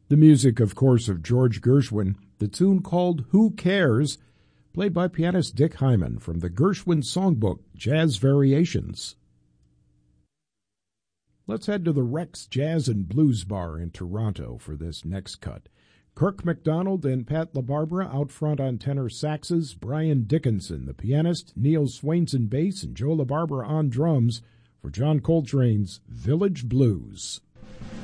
The music, of course, of George Gershwin, the tune called Who Cares, played by pianist Dick Hyman from the Gershwin songbook, Jazz Variations. Let's head to the Rex Jazz and Blues Bar in Toronto for this next cut. Kirk MacDonald and Pat LaBarbera out front on tenor saxes, Brian Dickinson, the pianist, Neil Swainson bass, and Joe LaBarbera on drums for John Coltrane's Village Blues.